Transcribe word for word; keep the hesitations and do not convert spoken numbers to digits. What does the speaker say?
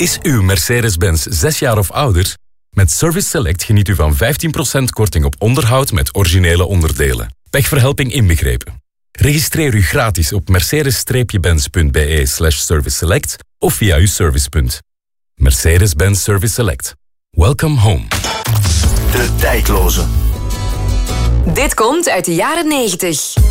Is uw Mercedes-Benz zes jaar of ouder? Met Service Select geniet u van vijftien procent korting op onderhoud met originele onderdelen. Pechverhelping inbegrepen. Registreer u gratis op mercedes-benz.be slash service select of via uw servicepunt. Mercedes-Benz Service Select. Welcome home. De tijdloze. Dit komt uit de jaren negentig.